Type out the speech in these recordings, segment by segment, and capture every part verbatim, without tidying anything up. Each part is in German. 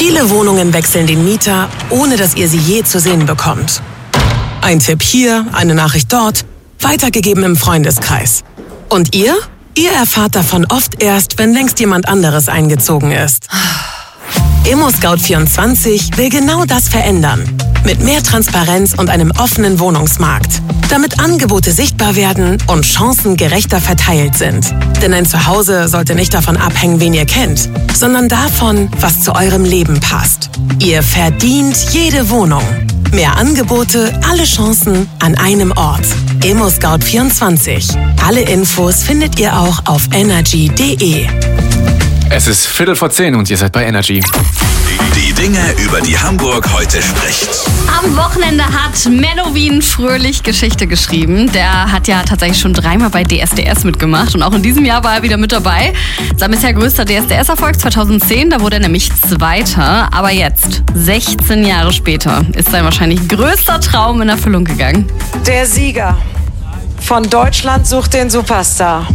Viele Wohnungen wechseln den Mieter, ohne dass ihr sie je zu sehen bekommt. Ein Tipp hier, eine Nachricht dort, weitergegeben im Freundeskreis. Und ihr? Ihr erfahrt davon oft erst, wenn längst jemand anderes eingezogen ist. ImmoScout vierundzwanzig will genau das verändern. Mit mehr Transparenz und einem offenen Wohnungsmarkt. Damit Angebote sichtbar werden und Chancen gerechter verteilt sind. Denn ein Zuhause sollte nicht davon abhängen, wen ihr kennt, sondern davon, was zu eurem Leben passt. Ihr verdient jede Wohnung. Mehr Angebote, alle Chancen an einem Ort. ImmoScout vierundzwanzig. Alle Infos findet ihr auch auf energy punkt de. Es ist Viertel vor zehn und ihr seid bei Energy. Die Dinge, über die Hamburg heute spricht. Am Wochenende hat Menowin Fröhlich Geschichte geschrieben. Der hat ja tatsächlich schon dreimal bei D S D S mitgemacht und auch in diesem Jahr war er wieder mit dabei. Sein bisher größter D S D S-Erfolg zweitausendzehn, da wurde er nämlich Zweiter. Aber jetzt, sechzehn Jahre später, ist sein wahrscheinlich größter Traum in Erfüllung gegangen. Der Sieger von Deutschland sucht den Superstar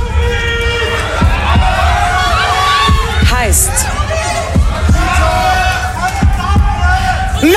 heißt Menowin!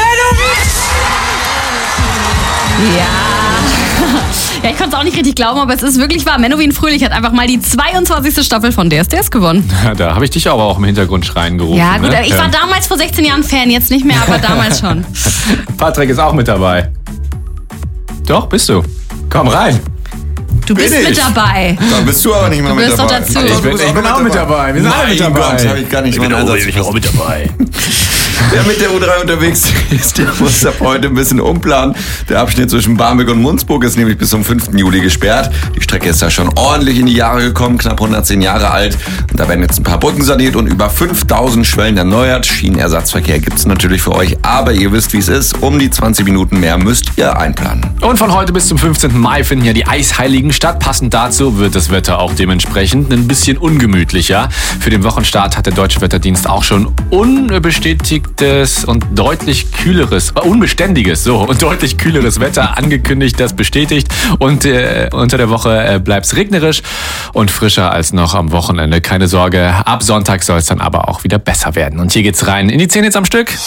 Ja. Ja, ich konnte es auch nicht richtig glauben, aber es ist wirklich wahr. Menowin Fröhlich hat einfach mal die zweiundzwanzigste Staffel von D S D S gewonnen. Ja, da habe ich dich aber auch im Hintergrund schreien gerufen. Ja, gut, ne? ich war damals vor sechzehn Jahren Fan, jetzt nicht mehr, aber damals schon. Patrick ist auch mit dabei. Doch, bist du. Komm rein. Du bist Bin mit ich? dabei. Dann bist du aber nicht mehr Du mit bist dabei. doch dazu. Ich bin, ich bin auch mit dabei. Wir sind alle Mein mit dabei. Gott, habe ich gar nicht meinen Einsatz. Ich bin auch mit dabei. Wer mit der U drei unterwegs ist, der muss ab heute ein bisschen umplanen. Der Abschnitt zwischen Barmbek und Munzburg ist nämlich bis zum fünften Juli gesperrt. Die Strecke ist da schon ordentlich in die Jahre gekommen, knapp hundertzehn Jahre alt. Und da werden jetzt ein paar Brücken saniert und über fünftausend Schwellen erneuert. Schienenersatzverkehr gibt es natürlich für euch, aber ihr wisst, wie es ist. Um die zwanzig Minuten mehr müsst ihr einplanen. Und von heute bis zum fünfzehnten Mai finden ja die Eisheiligen statt. Passend dazu wird das Wetter auch dementsprechend ein bisschen ungemütlicher. Für den Wochenstart hat der Deutsche Wetterdienst auch schon unbestätigtes und deutlich kühleres, äh, unbeständiges, so, und deutlich kühleres Wetter angekündigt, das bestätigt. Und äh, unter der Woche äh, bleibt es regnerisch und frischer als noch am Wochenende. Keine Sorge, ab Sonntag soll es dann aber auch wieder besser werden. Und hier geht's rein in die zehn jetzt am Stück.